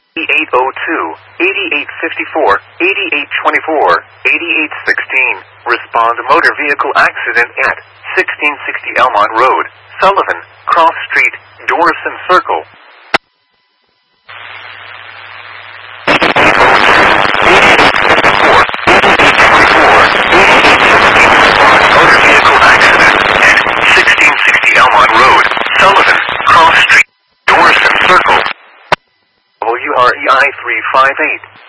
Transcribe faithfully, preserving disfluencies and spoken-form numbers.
eighty-eight oh two, eighty-eight fifty-four, eighty-eight twenty-four, eighty-eight sixteen. Respond motor vehicle accident at sixteen sixty Elmont Road, Sullivan, Cross Street, Dorison Circle. Motor vehicle accident at sixteen sixty Elmont Road, Sullivan, Cross Street, Dorison Circle. W R E I three five eight.